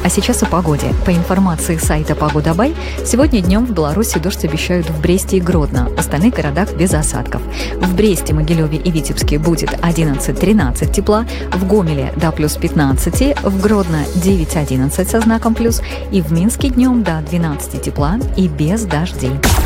А сейчас о погоде. По информации сайта Погода.бай, сегодня днем в Беларуси дождь обещают в Бресте и Гродно, в остальных городах без осадков. В Бресте, Могилеве и Витебске будет 11-13 тепла, в Гомеле до плюс 15, в Гродно 9-11 со знаком плюс и в Минске днем до 12 тепла и без дождей.